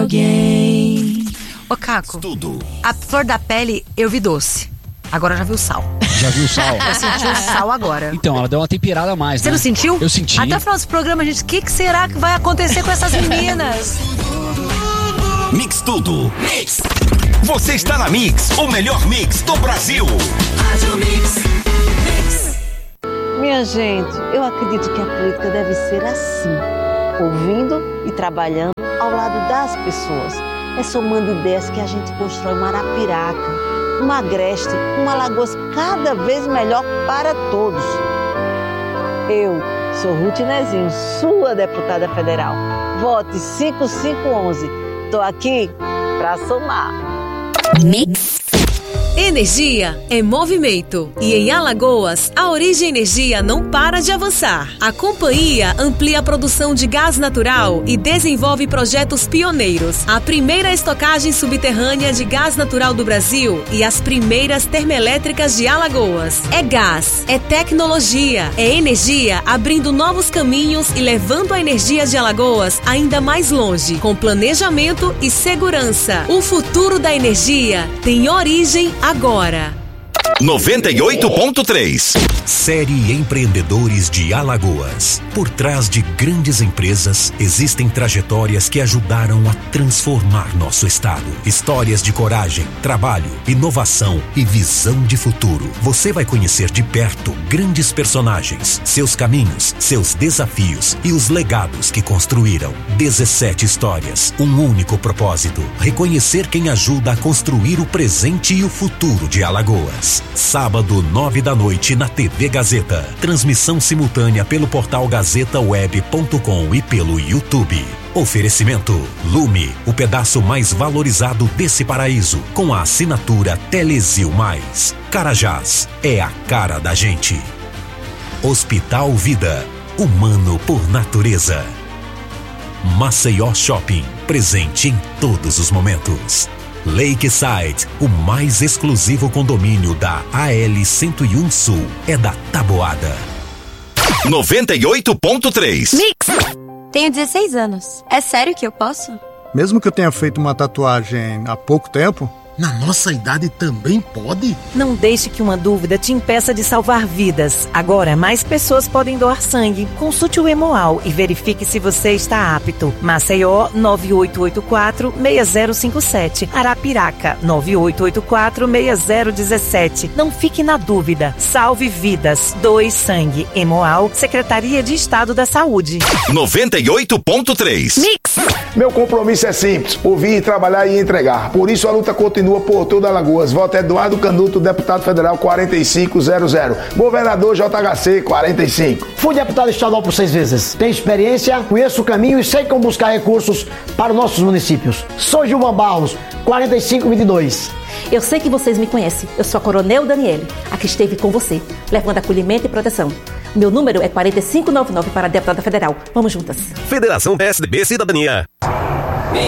alguém. Ô, Caco, Tudo. a flor da pele eu vi doce. Agora eu já vi o sal. Já viu o sal? Eu senti o sal agora. Então, ela deu uma temperada a mais, Você né? não sentiu? Eu senti. Até o final desse programa, gente, o que será que vai acontecer com essas meninas? Mix Tudo. Mix. Você está na Mix, o melhor mix do Brasil. Minha gente, eu acredito que a política deve ser assim, ouvindo e trabalhando ao lado das pessoas. É somando ideias que a gente constrói uma Arapiraca, uma Agreste, uma Alagoas cada vez melhor para todos. Eu sou Ruth Nezinho, sua deputada federal. Vote 5511. Tô aqui para somar. Mix. Energia é movimento e em Alagoas a Origem Energia não para de avançar. A companhia amplia a produção de gás natural e desenvolve projetos pioneiros. A primeira estocagem subterrânea de gás natural do Brasil e as primeiras termoelétricas de Alagoas. É gás, é tecnologia, é energia abrindo novos caminhos e levando a energia de Alagoas ainda mais longe, com planejamento e segurança. O futuro da energia tem origem agora. 98.3. Série Empreendedores de Alagoas. Por trás de grandes empresas, existem trajetórias que ajudaram a transformar nosso estado. Histórias de coragem, trabalho, inovação e visão de futuro. Você vai conhecer de perto grandes personagens, seus caminhos, seus desafios e os legados que construíram. 17 histórias, um único propósito: reconhecer quem ajuda a construir o presente e o futuro de Alagoas. Sábado, 9h na TV Gazeta. Transmissão simultânea pelo portal gazetaweb.com e pelo YouTube. Oferecimento Lume, o pedaço mais valorizado desse paraíso, com a assinatura Telesil Mais. Carajás, é a cara da gente. Hospital Vida, humano por natureza. Maceió Shopping, presente em todos os momentos. Lakeside, o mais exclusivo condomínio da AL 101 Sul, é da Taboada. 98.3. Mix. Tenho 16 anos. É sério que eu posso? Mesmo que eu tenha feito uma tatuagem há pouco tempo? Na nossa idade também pode? Não deixe que uma dúvida te impeça de salvar vidas. Agora, mais pessoas podem doar sangue. Consulte o Hemoal e verifique se você está apto. Maceió, 9884-6057. Arapiraca, 9884-6017. Não fique na dúvida. Salve vidas. Doe sangue. Hemoal, Secretaria de Estado da Saúde. 98.3. Mix. Meu compromisso é simples: ouvir, trabalhar e entregar. Por isso a luta continua por toda Alagoas. Voto Eduardo Canuto, deputado federal 4500. Governador JHC 45. Fui deputado estadual por 6 vezes. Tenho experiência, conheço o caminho e sei como buscar recursos para os nossos municípios. Sou Gilvan Barros, 4522. Eu sei que vocês me conhecem. Eu sou a Coronel Daniele, a que esteve com você, levando acolhimento e proteção. Meu número é 4599 para a deputada federal. Vamos juntas. Federação PSDB Cidadania.